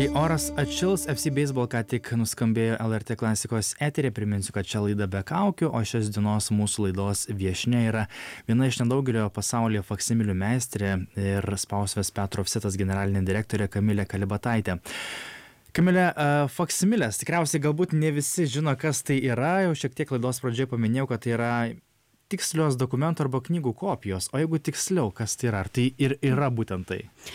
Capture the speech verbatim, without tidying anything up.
Kai oras atšils, F C Baseball ką tik nuskambėjo L R T klasikos eteryje. Priminsiu, kad čia laida be kaukių, o šios dienos mūsų laidos viešnia yra viena iš nedaugelio pasaulyje faksimilių meistrė ir spausvės Petro Offsetas generalinė direktorė Kamilė Kalibataitė. Kamilė, faksimilės, tikriausiai galbūt ne visi žino, kas tai yra. Jau šiek tiek laidos pradžioje paminėjau, kad tai yra tikslios dokumentų arba knygų kopijos. O jeigu tiksliau, kas tai yra? Ar tai ir yra būtent tai?